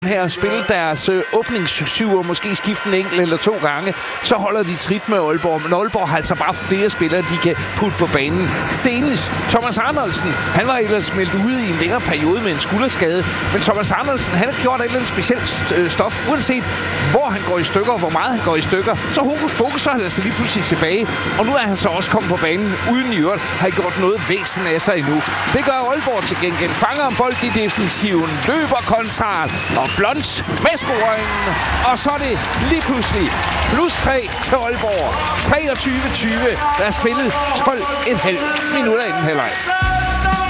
her spille deres åbningssyver, måske skifte en enkelt eller 2 gange, så holder de trit med Aalborg. Men Aalborg har altså bare flere spillere, de kan putte på banen. Senest Thomas Arnoldsen, han var ellers meldt ude i en længere periode med en skulderskade. Men Thomas Arnoldsen, han har gjort et eller andet specielt stof. Uanset hvor han går i stykker og hvor meget han går i stykker, så hokus pokus, så er han altså lige pludselig tilbage. Og nu er han så også kommet på banen uden i øvrigt, har gjort noget væsen af sig endnu. Det gør Aalborg til gengæld. Fanger en bold i defensiven, løber kontraren og Blons med scoringen. Og så er det lige pludselig +3 til Aalborg. 23-20. Der er spillet 12,5 minutter i den halvleg.